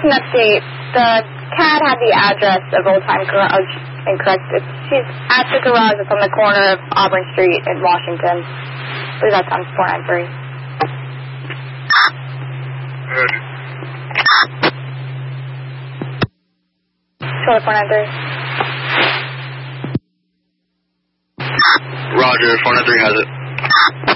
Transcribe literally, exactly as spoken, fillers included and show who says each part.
Speaker 1: just an update. The C A D had the address of Old Time Garage incorrect. It's, she's at the garage. It's on the corner of Auburn Street in Washington. I believe that's on four nine three. Show four nine three.
Speaker 2: Roger, four nine three has it.